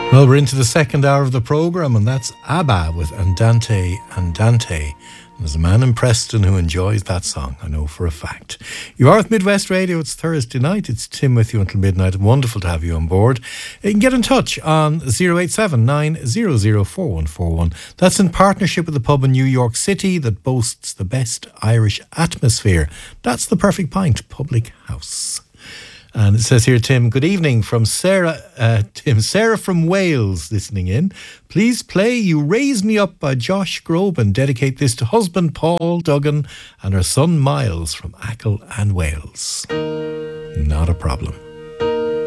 Well, we're into the second hour of the programme, and that's ABBA with Andante Andante. There's a man in Preston who enjoys that song, I know for a fact. You are with Midwest Radio. It's Thursday night. It's Tim with you until midnight. Wonderful to have you on board. You can get in touch on 087 900 4141. That's in partnership with the pub in New York City that boasts the best Irish atmosphere. That's the Perfect Pint Public House. And it says here, Tim, good evening from Sarah. Sarah from Wales listening in. Please play You Raise Me Up by Josh Groban and dedicate this to husband Paul Duggan and her son Miles from Achill and Wales. Not a problem.